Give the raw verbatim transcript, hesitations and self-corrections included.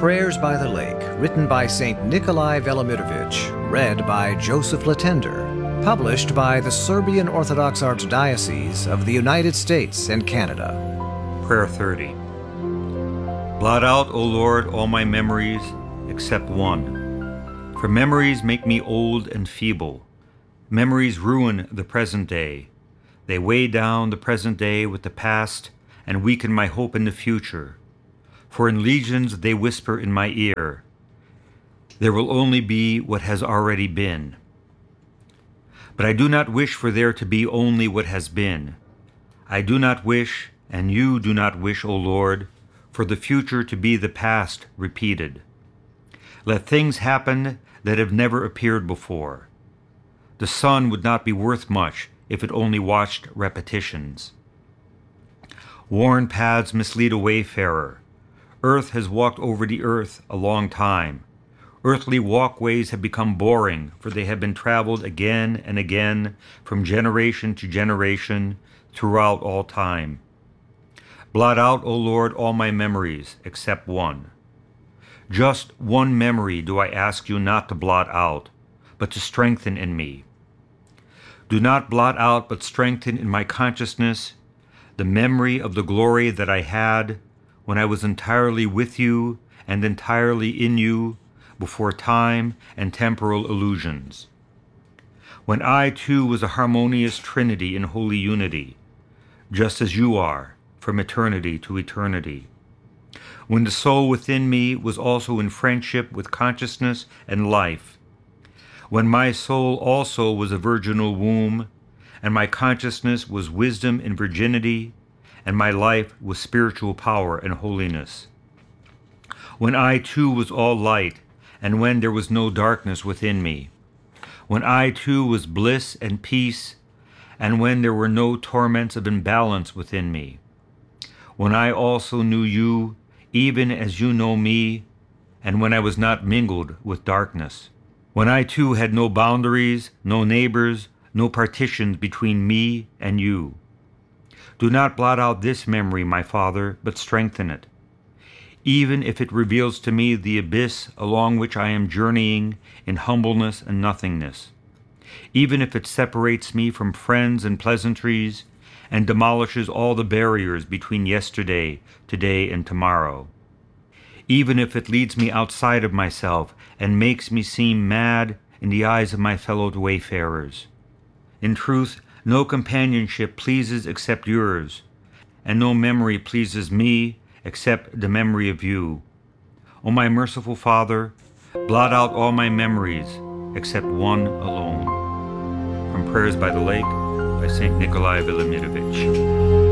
Prayers by the Lake, written by Saint Nikolai Velimirovich, read by Joseph Latender, published by the Serbian Orthodox Archdiocese of the United States and Canada. Prayer thirty. Blot out, O Lord, all my memories except one. For memories make me old and feeble. Memories ruin the present day. They weigh down the present day with the past and weaken my hope in the future. For in legions they whisper in my ear, there will only be what has already been. But I do not wish for there to be only what has been. I do not wish, and you do not wish, O Lord, for the future to be the past repeated. Let things happen that have never appeared before. The sun would not be worth much if it only watched repetitions. Worn paths mislead a wayfarer. Earth has walked over the earth a long time. Earthly walkways have become boring, for they have been traveled again and again from generation to generation throughout all time. Blot out, O Lord, all my memories except one. Just one memory do I ask you not to blot out, but to strengthen in me. Do not blot out, but strengthen in my consciousness the memory of the glory that I had when I was entirely with you and entirely in you before time and temporal illusions. When I too was a harmonious trinity in holy unity, just as you are from eternity to eternity. When the soul within me was also in friendship with consciousness and life. When my soul also was a virginal womb, and my consciousness was wisdom and virginity, and my life was spiritual power and holiness. When I too was all light, and when there was no darkness within me. When I too was bliss and peace, and when there were no torments of imbalance within me. When I also knew you, even as you know me, and when I was not mingled with darkness. When I too had no boundaries, no neighbors, no partitions between me and you. Do not blot out this memory, my Father, but strengthen it. Even if it reveals to me the abyss along which I am journeying in humbleness and nothingness. Even if it separates me from friends and pleasantries and demolishes all the barriers between yesterday, today, and tomorrow. Even if it leads me outside of myself and makes me seem mad in the eyes of my fellow wayfarers. In truth, no companionship pleases except yours, and no memory pleases me except the memory of you. O my merciful Father, blot out all my memories except one alone. From Prayers by the Lake by Saint Nikolai Velimirovich.